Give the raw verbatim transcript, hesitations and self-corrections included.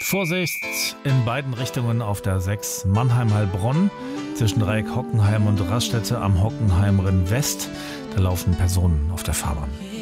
Vorsicht in beiden Richtungen auf der sechs Mannheim-Heilbronn zwischen Dreieck Hockenheim und Raststätte am Hockenheimring West. Da laufen Personen auf der Fahrbahn.